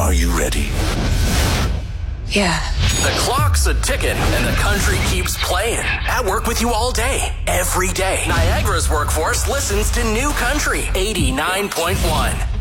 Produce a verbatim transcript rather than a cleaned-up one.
Are you ready? Yeah. The clock's a ticking, and the country keeps playing. At work with you all day, every day. Niagara's workforce listens to New Country eighty-nine point one.